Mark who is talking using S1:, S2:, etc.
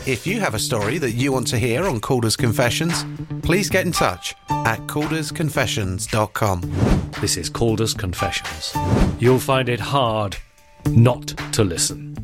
S1: If you have a story that you want to hear on Calder's Confessions, please get in touch at caldersconfessions.com.
S2: This is Calder's Confessions. You'll find it hard not to listen.